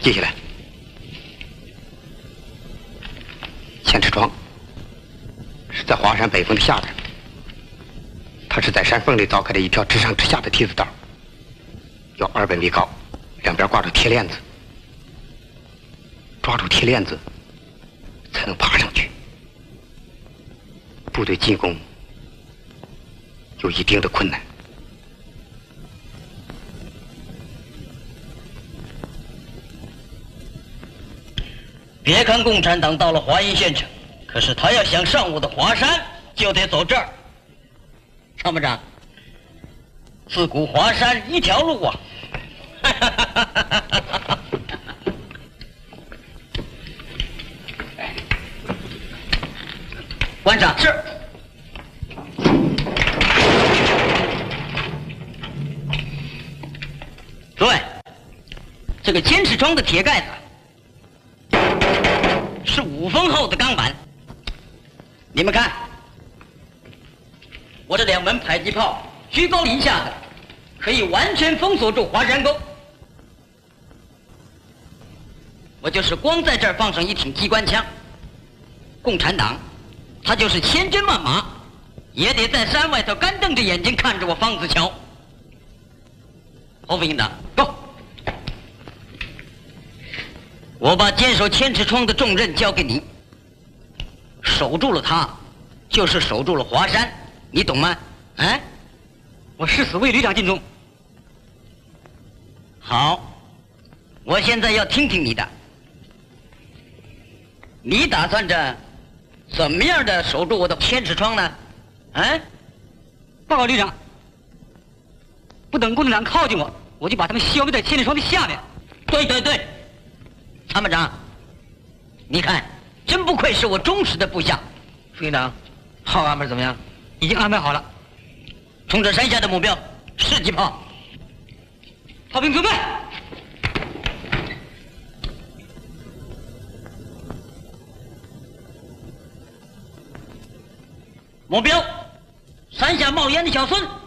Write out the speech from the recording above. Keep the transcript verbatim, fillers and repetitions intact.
记下来。千尺庄是在华山北峰的下边，它是在山缝里凿开的一条直上直下的梯子道，有二百米高，两边挂着铁链子，抓住铁链子才能爬上去。部队进攻有一定的困难。 别看共产党到了华阴县城，可是他要想上我的华山，就得走这儿。参谋长，自古华山一条路啊！馆长是。诸位，这个千尺窗的铁盖子是五分厚的钢板，你们看，我这两门迫击炮居高临下的，可以完全封锁住华山沟。我就是光在这儿放上一挺机关枪，共产党他就是千军万马，也得在山外头干瞪着眼睛看着我方子桥。侯副营长，go！我把坚守千尺窗的重任交给你，守住了它，就是守住了华山，你懂吗？哎， 我誓死为旅长尽忠。 好，我现在要听听你的，你打算着怎么样的守住我的千尺窗呢？哎， 报告旅长，不等共产党靠近我，我就把他们消灭在千尺窗的下面。 对对对。参谋长，你看，真不愧是我忠实的部下。 副营长，炮安排怎么样？已经安排好了。 冲着山下的目标，试击炮。 炮兵准备。 目标，山下冒烟的小孙。